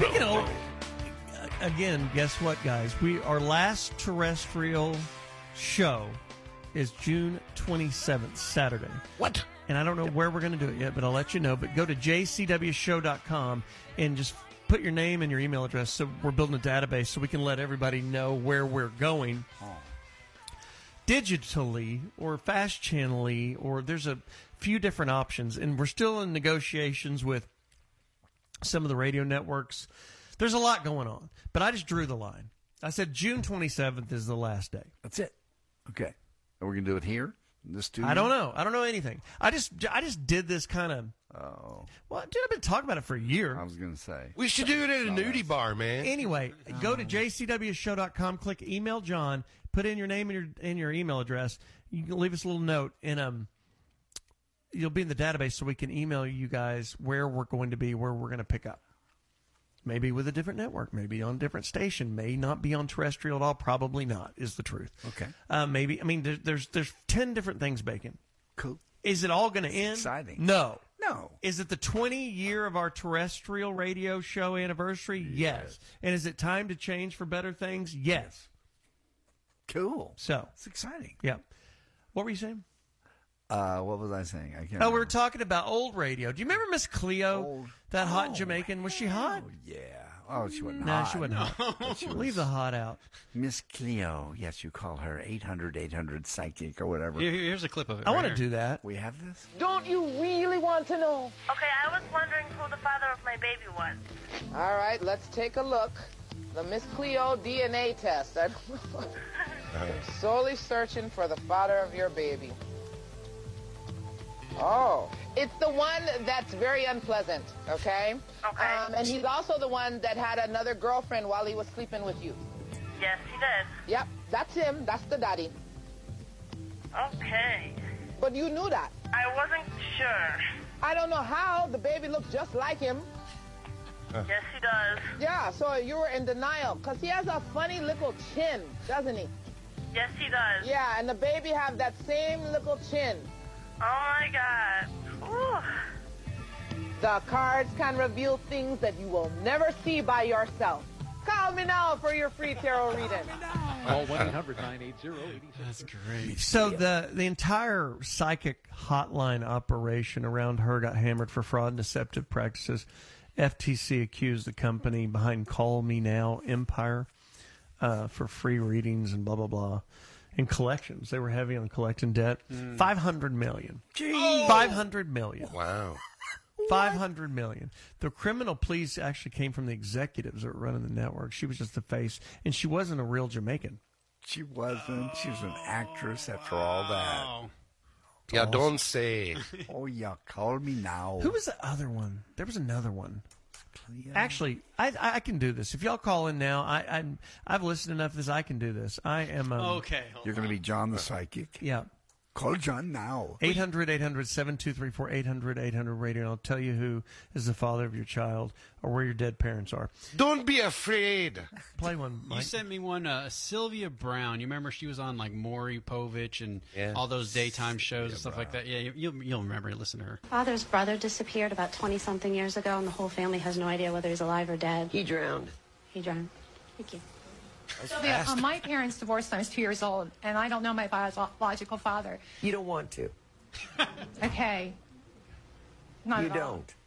Speaking of, again, guess what, guys? Our last terrestrial show is June 27th, Saturday. What? And I don't know where we're going to do it yet, but I'll let you know. But go to jcwshow.com and just put your name and your email address. So we're building a database so we can let everybody know where we're going. Digitally or fast channelly, or there's a few different options. And we're still in negotiations with some of the radio networks. There's a lot going on. But I just drew the line. I said June 27th is the last day. That's it. Okay. Are we going to do it here? In this studio? I don't know. I don't know anything. I just did this kind of... Well, dude, I've been talking about it for a year. I was going to say. We should do it at a nudie bar, man. Anyway, go to jcwshow.com, click email John, put in your name and your email address. You can leave us a little note, and you'll be in the database so we can email you guys where we're going to be, where we're going to pick up. Maybe with a different network, maybe on a different station, may not be on terrestrial at all, probably not, is the truth. Okay. Maybe, I mean, there's 10 different things baking. Cool. Is it all going to end? Exciting. No. No. Is it the 20 year of our terrestrial radio show anniversary? Yes. And is it time to change for better things? Yes. Cool. So. It's exciting. Yeah. What were you saying? What was I saying? I can't we remember. were talking about old radio. Do you remember Miss Cleo? That hot Jamaican? Was she hot? Oh, yeah. Oh, she wasn't No, hot. she wasn't hot. Leave the hot out. Miss Cleo. Yes, you call her 800 psychic or whatever. Here's a clip of it. I want to do that. We have this? Don't you really want to know? Okay, I was wondering who the father of my baby was. All right, let's take a look. The Miss Cleo DNA test. I'm solely searching for the father of your baby. Oh, it's the one that's very unpleasant, okay? Okay. And he's also the one that had another girlfriend while he was sleeping with you. Yes, he did. Yep, that's him. That's the daddy. Okay. But you knew that. I wasn't sure. I don't know how. The baby looks just like him. Yes, he does. Yeah, so you were in denial because he has a funny little chin, doesn't he? Yes, he does. Yeah, and the baby have that same little chin. Oh, my God. Ooh. The cards can reveal things that you will never see by yourself. Call me now for your free tarot reading. Call 1-800-980-86. That's great. So the entire psychic hotline operation around her got hammered for fraud and deceptive practices. FTC accused the company behind Call Me Now Empire for free readings and blah, blah, blah. And collections. They were heavy on collecting debt. $500 million. Jeez. $500 million. Wow. $500 million. The criminal pleas actually came from the executives that were running the network. She was just the face, and she wasn't a real Jamaican. She wasn't. She was an actress after all that. Yeah, don't say. Oh, yeah, call me now. Who was the other one? There was another one. Cleo? Actually, I can do this. If y'all call in now, I've listened enough to this. I can do this. I am. Okay. You're going to be John the Psychic? Yeah. Call John now. 800-800-7234, 800-800-radio. And I'll tell you who is the father of your child or where your dead parents are. Don't be afraid. Play one, Mike. You sent me one, Sylvia Brown. You remember she was on like Maury Povich and Yeah. all those daytime shows and stuff like that. Yeah, you'll remember. Listen to her. Father's brother disappeared about 20-something years ago, and the whole family has no idea whether he's alive or dead. He drowned. He drowned. Thank you. Sylvia, my parents divorced when I was 2 years old, and I don't know my biological father. You don't want to. Okay. Not You at all. don't.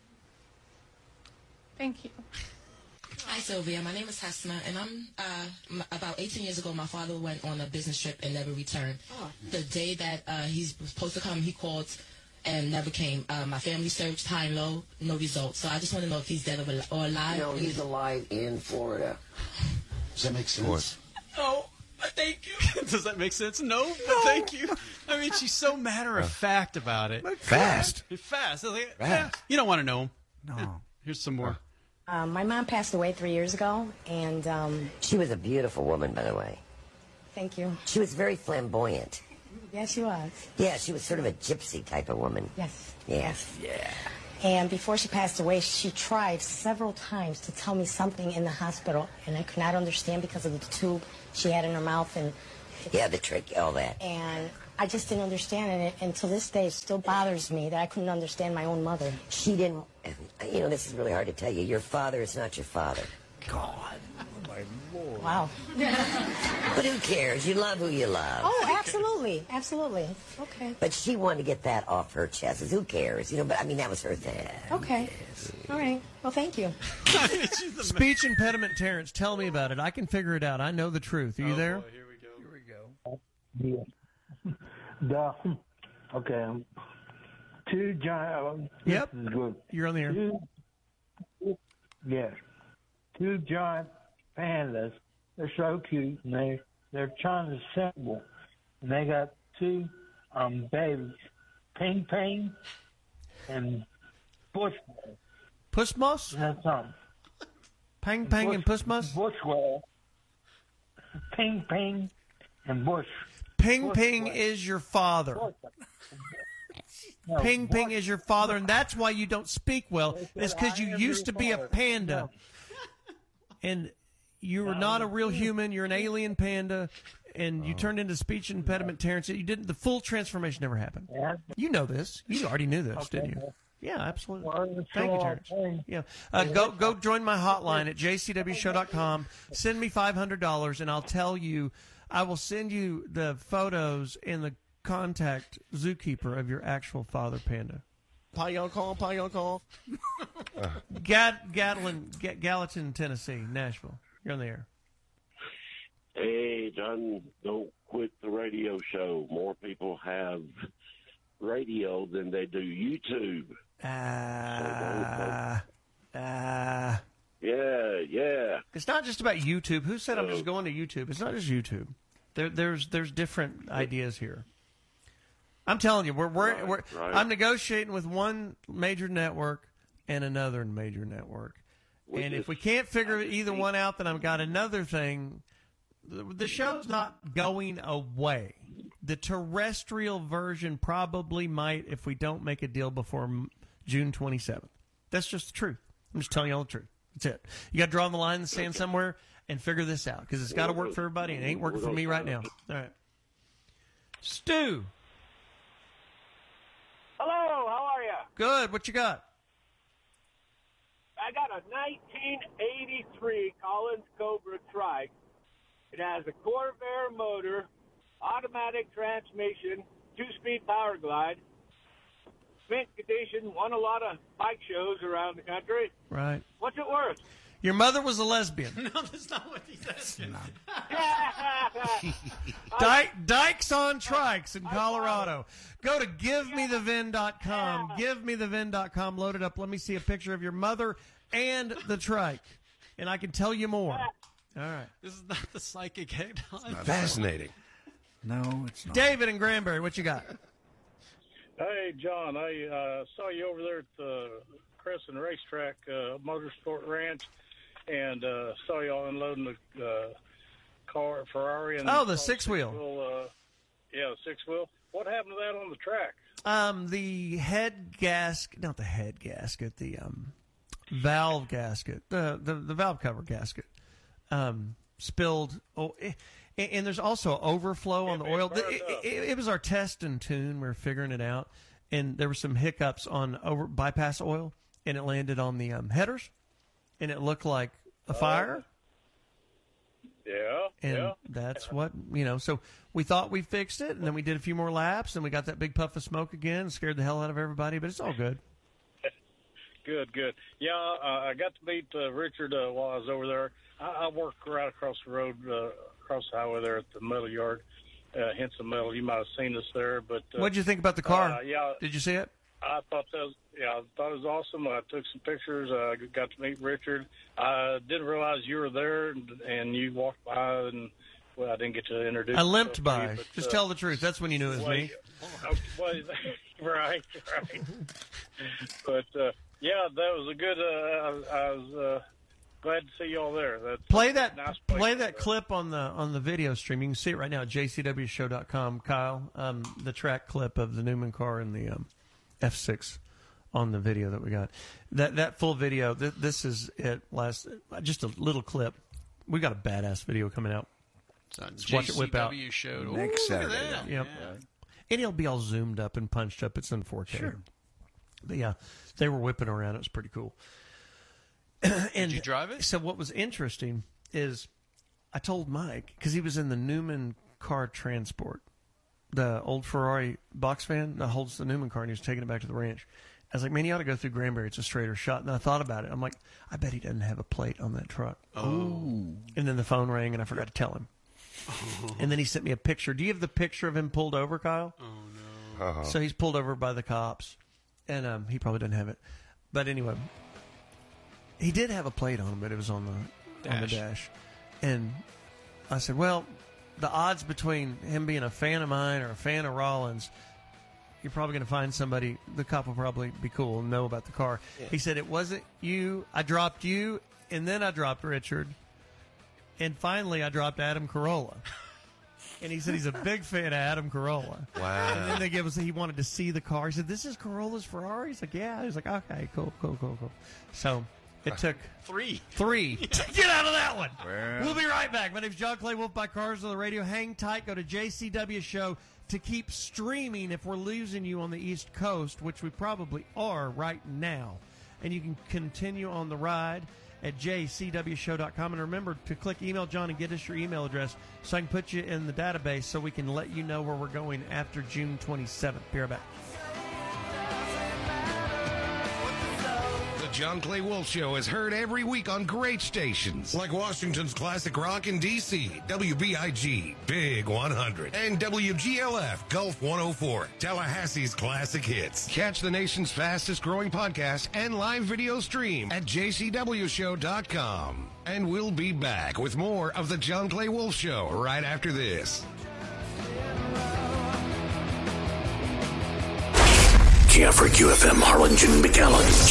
Thank you. Hi, Sylvia. My name is Hasna, and I'm about 18 years ago, my father went on a business trip and never returned. The day that he's supposed to come, he called and never came. My family searched high and low, no results. So I just want to know if he's dead or alive. No, he's alive in Florida. Does that make sense? No, but thank you. Does that make sense? No, but thank you. I mean, she's so matter of fact about it. Fast. Fast. Like, yeah, you don't want to know him. No. Here's some more. My mom passed away 3 years ago, and She was a beautiful woman, by the way. thank you. She was very flamboyant. Yes, she was. Yeah, she was sort of a gypsy type of woman. Yes. Yes. Yeah. And before she passed away, she tried several times to tell me something in the hospital, and I could not understand because of the tube she had in her mouth, and Yeah, the trick, all that. I I just didn't understand it, and to this day, it still bothers me that I couldn't understand my own mother. She didn't, this is really hard to tell you. Your father is not your father. God. Oh, my Lord. Wow. But who cares? You love who you love. Oh, absolutely. Absolutely. Okay. But she wanted to get that off her chest. Who cares? But I mean, that was her thing. Okay. All right. Well, thank you. Speech impediment, Terrence. Tell me about it. I can figure it out. I know the truth. Are you there? Boy, here we go. Yeah. Okay. Two giant. Yep. This is good. You're on the air. Yes. Two giant pandas. They're so cute, and they're trying to assemble, and they got two babies, Ping Ping and Bushwell. Pussmoss? That's something. Pang Pang and Pussmoss? Bushwell. Ping Ping and Bush. Ping Ping is your father. No, Ping Ping is your father, and that's why you don't speak well. It's because you used to be a panda, and you were not a real human. You're an alien panda, and you turned into speech impediment, Terrence. You didn't. The full transformation never happened. You know this. You already knew this, didn't you? Yeah, absolutely. Thank you, Terrence. Yeah, go join my hotline at jcwshow.com. Send me $500, and I'll tell you. I will send you the photos and the contact zookeeper of your actual father panda. Gallatin, Gallatin, Tennessee, Nashville. You're on the air. Hey, John, don't quit the radio show. More people have radio than they do YouTube. Yeah. It's not just about YouTube. Who said I'm just going to YouTube? It's not just YouTube. There's different ideas here. I'm telling you, we're I'm negotiating with one major network and another major network, and if we can't figure either one out, then I've got another thing. The show's not going away. The terrestrial version probably might if we don't make a deal before June 27th. That's just the truth. I'm just telling you all the truth. That's it. You got to draw the line in the sand somewhere and figure this out because it's got to work for everybody and it ain't working for me right now. All right. Stu. Hello, how are you? Good. What you got? I got a 1983 Collins Cobra trike. It has a Corvair motor, automatic transmission, 2-speed power glide. Mint condition, won a lot of bike shows around the country. Right. What's it worth? Your mother was a lesbian. No, that's not what he said. Dykes on Trikes in Colorado. Go to givemethevin.com. Givemethevin.com. Load it up. Let me see a picture of your mother and the trike, and I can tell you more. All right. This is not the psychic head on. Fascinating. No, it's not. David and Granbury, what you got? Hey, John, I saw you over there at the Crescent Racetrack Motorsport Ranch, and saw y'all unloading the car, Ferrari. And the six-wheel. Yeah, the six-wheel. What happened to that on the track? The head gasket, not the head gasket, the valve gasket, the valve cover gasket, spilled. And there's also overflow on the oil. It was our test and tune. We were figuring it out. And there were some hiccups on bypass oil, and it landed on the headers, and it looked like a fire. Yeah. And that's what, so we thought we fixed it, and then we did a few more laps, and we got that big puff of smoke again, scared the hell out of everybody, but it's all good. Good. Yeah, I got to meet Richard while I was over there. I work right across the road, across the highway there at the metal yard, Henson Metal. You might have seen us there. But what'd you think about the car? Yeah, did you see it? I thought it was awesome. I took some pictures. I got to meet Richard. I didn't realize you were there, and you walked by, and I didn't get to introduce. I limped by. You, but, just tell the truth. That's when you knew it was me. Right. But yeah, that was a good. I was glad to see you all there. Play that nice clip on the video stream. You can see it right now at jcwshow.com. Kyle, the track clip of the Newman car and the F6 on the video that we got. That full video. This is it. Just a little clip. We got a badass video coming out. It's on watch it whip out JCW Show. Next Saturday. Yep. Yeah. And he'll be all zoomed up and punched up. It's in 4K. Sure. But yeah, they were whipping around. It was pretty cool. And Did you drive it? So what was interesting is I told Mike, because he was in the Newman car transport, the old Ferrari box van that holds the Newman car, and he was taking it back to the ranch. I was like, man, you ought to go through Granbury. It's a straighter shot. And I thought about it. I'm like, I bet he doesn't have a plate on that truck. Oh. And then the phone rang, and I forgot to tell him. And then he sent me a picture. Do you have the picture of him pulled over, Kyle? Oh, no. Uh-huh. So he's pulled over by the cops, and he probably doesn't have it. But anyway, he did have a plate on him, but it was on the dash. And I said, well, the odds between him being a fan of mine or a fan of Rollins, you're probably going to find somebody, the cop will probably be cool and know about the car. Yeah. He said, it wasn't you. I dropped you, and then I dropped Richard, and finally I dropped Adam Carolla. And he said he's a big fan of Adam Carolla. Wow. And then he wanted to see the car. He said, this is Carolla's Ferrari? He's like, yeah. He's like, okay, cool. So it took three to get out of that one. Well. We'll be right back. My name's John Clay Wolf by Cars on the Radio. Hang tight. Go to JCW Show to keep streaming if we're losing you on the East Coast, which we probably are right now. And you can continue on the ride at jcwshow.com. And remember to click Email John and get us your email address so I can put you in the database so we can let you know where we're going after June 27th. Be right back. The John Clay Wolf Show is heard every week on great stations like Washington's Classic Rock in D.C., WBIG, Big 100, and WGLF, Gulf 104, Tallahassee's Classic Hits. Catch the nation's fastest growing podcast and live video stream at jcwshow.com. And we'll be back with more of the John Clay Wolf Show right after this. KFRQ FM, Harlingen, McAllen,